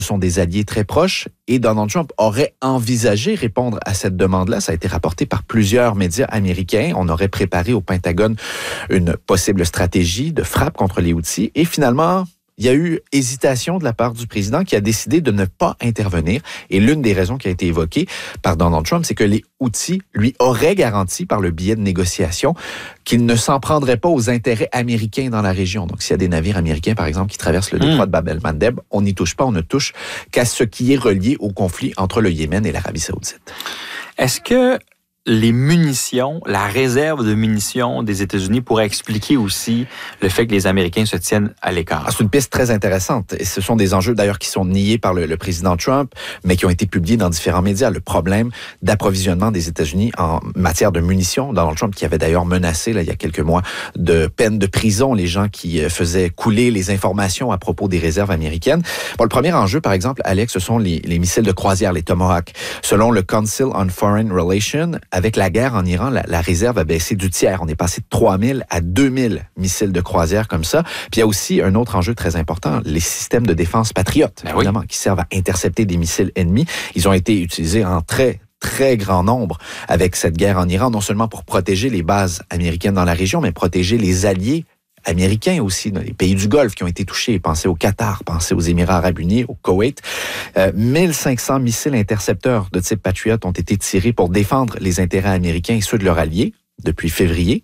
sont des alliés très proches et Donald Trump aurait envisagé répondre à cette demande-là. Ça a été rapporté par plusieurs médias américains. On aurait préparé au Pentagone une possible stratégie de frappe contre les Houthis et finalement, il y a eu hésitation de la part du président qui a décidé de ne pas intervenir. Et l'une des raisons qui a été évoquée par Donald Trump, c'est que les Houthis lui auraient garanti par le biais de négociations qu'ils ne s'en prendraient pas aux intérêts américains dans la région. Donc, s'il y a des navires américains, par exemple, qui traversent le détroit de Bab el-Mandeb, on n'y touche pas, on ne touche qu'à ce qui est relié au conflit entre le Yémen et l'Arabie saoudite. Est-ce que les munitions, la réserve de munitions des États-Unis pourrait expliquer aussi le fait que les Américains se tiennent à l'écart? C'est une piste très intéressante. Et ce sont des enjeux d'ailleurs qui sont niés par le président Trump, mais qui ont été publiés dans différents médias. Le problème d'approvisionnement des États-Unis en matière de munitions. Donald Trump qui avait d'ailleurs menacé, là, il y a quelques mois, de peine de prison les gens qui faisaient couler les informations à propos des réserves américaines. Bon, le premier enjeu, par exemple, Alex, ce sont les missiles de croisière, les Tomahawk. Selon le Council on Foreign Relations, avec la guerre en Iran, la réserve a baissé du tiers. On est passé de 3000 à 2000 missiles de croisière comme ça. Puis il y a aussi un autre enjeu très important, les systèmes de défense patriotes, évidemment, qui servent à intercepter des missiles ennemis. Ils ont été utilisés en très grand nombre avec cette guerre en Iran, non seulement pour protéger les bases américaines dans la région, mais protéger les alliés américains aussi, les pays du Golfe qui ont été touchés. Pensez au Qatar, pensez aux Émirats arabes unis, au Koweït. 1500 missiles intercepteurs de type Patriot ont été tirés pour défendre les intérêts américains et ceux de leurs alliés depuis février.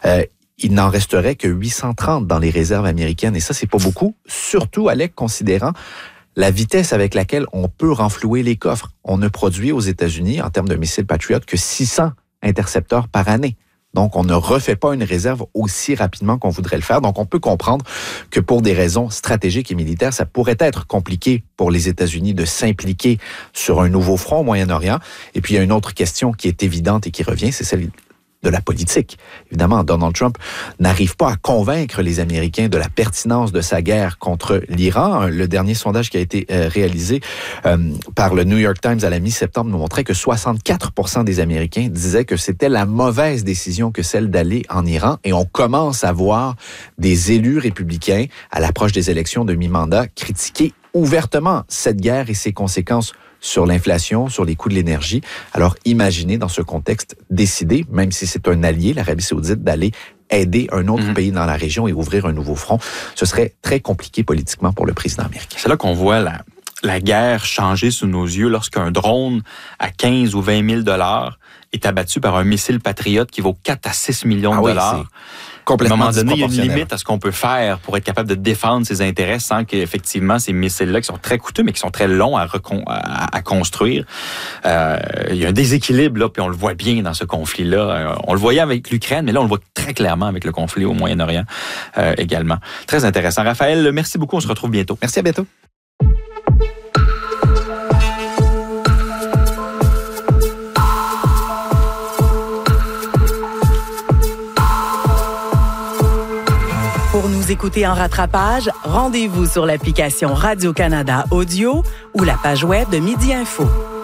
Il n'en resterait que 830 dans les réserves américaines. Et ça, c'est pas beaucoup. Surtout, Alec, considérant la vitesse avec laquelle on peut renflouer les coffres. On ne produit aux États-Unis, en termes de missiles Patriot, que 600 intercepteurs par année. Donc, on ne refait pas une réserve aussi rapidement qu'on voudrait le faire. Donc, on peut comprendre que pour des raisons stratégiques et militaires, ça pourrait être compliqué pour les États-Unis de s'impliquer sur un nouveau front au Moyen-Orient. Et puis, il y a une autre question qui est évidente et qui revient, c'est celle de la politique. Évidemment, Donald Trump n'arrive pas à convaincre les Américains de la pertinence de sa guerre contre l'Iran. Le dernier sondage qui a été réalisé par le New York Times à la mi-septembre nous montrait que 64% des Américains disaient que c'était la mauvaise décision que celle d'aller en Iran. Et on commence à voir des élus républicains, à l'approche des élections de mi-mandat, critiquer ouvertement cette guerre et ses conséquences sur l'inflation, sur les coûts de l'énergie. Alors, imaginez dans ce contexte décider, même si c'est un allié, l'Arabie saoudite, d'aller aider un autre pays dans la région et ouvrir un nouveau front. Ce serait très compliqué politiquement pour le président américain. C'est là qu'on voit la guerre changer sous nos yeux lorsqu'un drone à 15 ou 20 000 $ est abattu par un missile Patriot qui vaut 4 à 6 millions de dollars. À un moment donné, il y a une limite à ce qu'on peut faire pour être capable de défendre ses intérêts sans qu'effectivement ces missiles-là, qui sont très coûteux, mais qui sont très longs à construire, il y a un déséquilibre, là, puis on le voit bien dans ce conflit-là. On le voyait avec l'Ukraine, mais là, on le voit très clairement avec le conflit au Moyen-Orient également. Très intéressant. Raphaël, merci beaucoup. On se retrouve bientôt. Merci, à bientôt. Pour nous écouter en rattrapage, rendez-vous sur l'application Radio-Canada Audio ou la page web de Midi Info.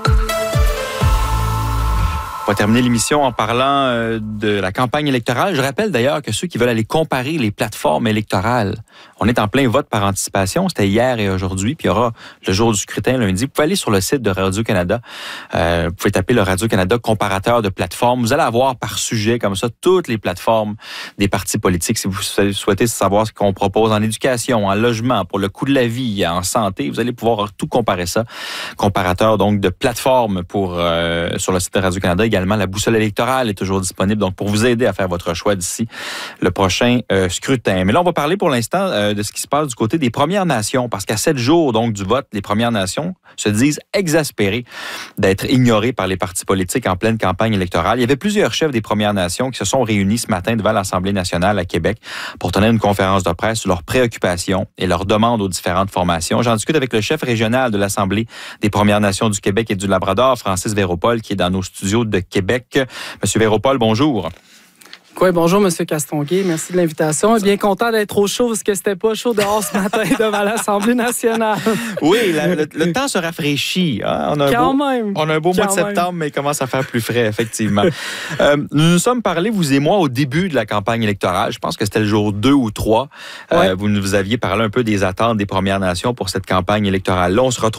On va terminer l'émission en parlant de la campagne électorale. Je rappelle d'ailleurs que ceux qui veulent aller comparer les plateformes électorales, on est en plein vote par anticipation. C'était hier et aujourd'hui, puis il y aura le jour du scrutin lundi. Vous pouvez aller sur le site de Radio-Canada. Vous pouvez taper le Radio-Canada comparateur de plateformes. Vous allez avoir par sujet comme ça toutes les plateformes des partis politiques. Si vous souhaitez savoir ce qu'on propose en éducation, en logement, pour le coût de la vie, en santé, vous allez pouvoir tout comparer ça. Comparateur donc de plateformes pour sur le site de Radio-Canada. Également, la boussole électorale est toujours disponible, donc pour vous aider à faire votre choix d'ici le prochain scrutin. Mais là, on va parler pour l'instant de ce qui se passe du côté des Premières Nations, parce qu'à 7 jours donc du vote, les Premières Nations se disent exaspérées d'être ignorées par les partis politiques en pleine campagne électorale. Il y avait plusieurs chefs des Premières Nations qui se sont réunis ce matin devant l'Assemblée nationale à Québec pour tenir une conférence de presse sur leurs préoccupations et leurs demandes aux différentes formations. J'en discute avec le chef régional de l'Assemblée des Premières Nations du Québec et du Labrador, Francis Véropol, qui est dans nos studios de Québec. Monsieur Véropol, bonjour. Oui, bonjour, M. Castonguay. Merci de l'invitation. Bien content d'être au chaud parce que c'était pas chaud dehors ce matin devant l'Assemblée nationale. Oui, le temps se rafraîchit. Hein? On a un beau mois de septembre, mais il commence à faire plus frais, effectivement. Nous nous sommes parlé, vous et moi, au début de la campagne électorale. Je pense que c'était le jour 2 ou 3. Ouais. Vous aviez parlé un peu des attentes des Premières Nations pour cette campagne électorale-là. On se retrouve